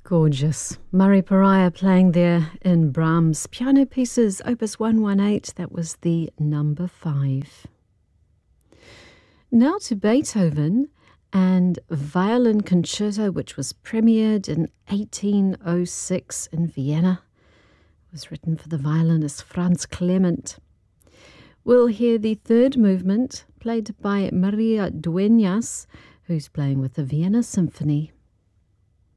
Gorgeous. Murray Pariah playing there in Brahms' Piano Pieces, Opus 118. That was the number 5. Now to Beethoven and Violin Concerto, which was premiered in 1806 in Vienna. It was written for the violinist Franz Clement. We'll hear the third movement played by Maria Dueñas, who's playing with the Vienna Symphony.